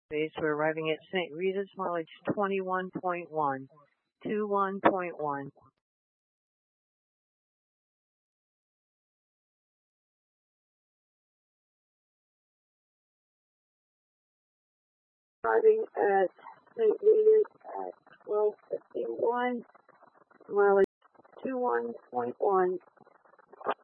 We're arriving at St. Rita's, mileage 21.1. 21.1. Arriving at St. Rita's at 12:51, mileage 21.1.